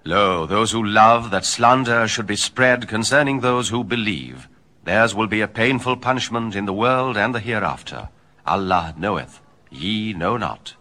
Lo, those who love that slander should be spread concerning those who believe. Theirs will be a painful punishment in the world and the hereafter. Allah knoweth, ye know not.